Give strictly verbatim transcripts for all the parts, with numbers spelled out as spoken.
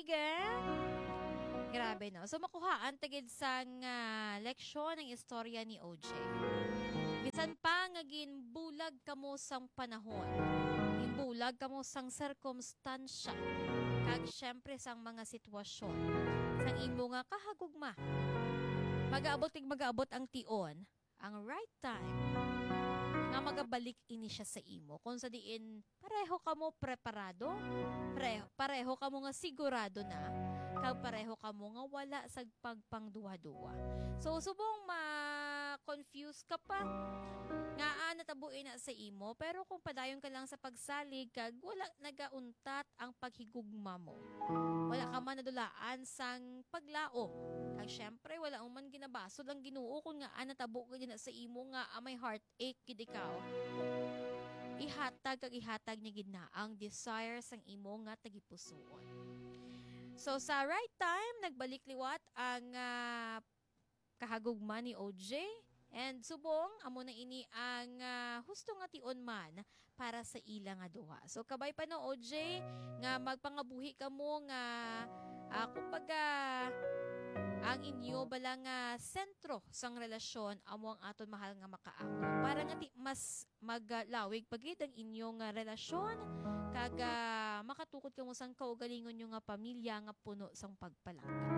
Sige. Grabe no. So makuhaan tagid sang uh, leksyon ng istorya ni O J. Bisan pa nga ginbulag kamo sang panahon. Ginbulag kamo sang sirkumstansya. Kag syempre sang mga sitwasyon. Sang imo nga kahagugma. Mag-aabot tig mag-aabot ang tion, ang right time nga magabalik ini siya sa imo. Kung sa diin pareho kamo preparado, pareho, pareho kamo nga sigurado na kag pareho kamo nga wala sa pagpangduwa-duwa. So subong ma-confuse ka pa nga ah, natabuin na sa imo, pero kung padayon ka lang sa pagsalig kag wala nagauntat ang paghigugma mo. Wala ka man nadulaan sang paglao. Kag syempre wala man ginabasod ang Ginoo kun nga ah, natabo ka na sa imo nga ah, may heartache gid ikaw. Ihatag kag ihatag niya gid na ang desire sang imo nga tagipusoon. So sa right time nagbalik liwat ang uh, kahagugma ni O J. And subong, amo na ini ang uh, husto nga tion man para sa ila nga duha. So kabay pa no O J, nga magpangabuhi ka mo nga, uh, kumbaga, ang inyo bala nga sentro sang relasyon, amo ang aton mahal nga makaako. Para nga ti mas maglawig pagid ang inyong uh, relasyon, kag uh, makatukod ka mo sang kaugalingon nyo nga pamilya nga puno sang pagpalangga.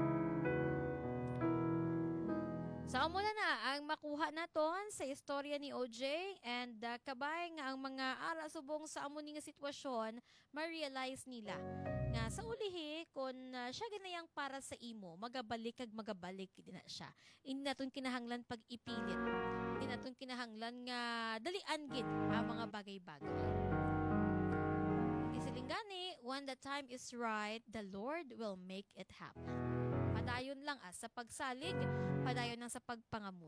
So, amo na na ang makuha naton sa istorya ni O J and uh, kabay nga ang mga ara subong sa amo ni nga sitwasyon, ma-realize nila nga sa ulihi kung uh, siya ginayang para sa imo, magabalik kag magabalik din na siya. Hindi naton kinahanglan pag ipilit. Hindi naton kinahanglan nga dalian gid ang mga bagay-bagay. Isiling gani, when the time is right, the Lord will make it happen. Padayon lang ah, sa pagsalig, padayon lang sa pagpangamul.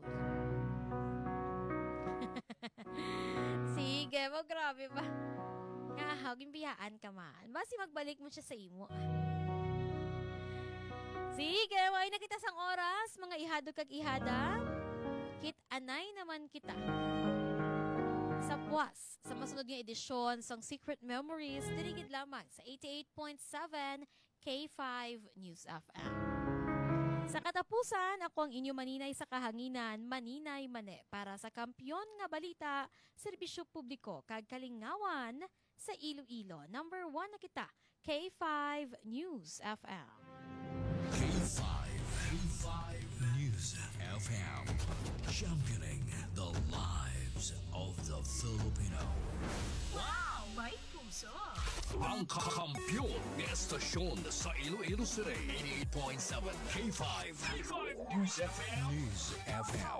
Sige, mo grabe ba? Nga, haging biyaan ka man. Basi magbalik mo siya sa imo. Sige, way na kita sang oras, mga ihado kag ihada. Kit anay naman kita. Sa puwas, sa masunod nga edisyon sang Secret Memories, dirigid lamang sa eighty-eight point seven K five News F M. Sa katapusan, ako ang inyo maninay sa kahanginan, Maninay Mane, para sa kampyon nga balita, serbisyo publiko, kag kalingawan sa Iloilo. Number one na kita, K five News F M. K five, K five News F M. Championing the lives of the Filipino. Wow! May puso! Ang kakampyon ng estasyon sa Iloilo City. eighty-eight point seven K five. K five News F M. News F M.